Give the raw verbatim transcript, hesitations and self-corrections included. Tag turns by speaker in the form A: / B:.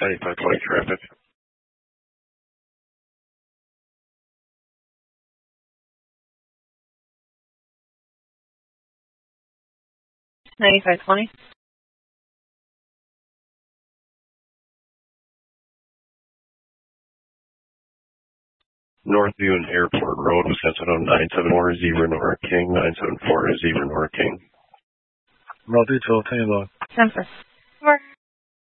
A: ninety-five twenty traffic.
B: ninety-five twenty.
A: Northview and Airport Road, Wisconsin nine seven four, Zebra Nora King, nine seven four, Zebra Nora King.
C: Multi-tool, Tango.
B: ten four.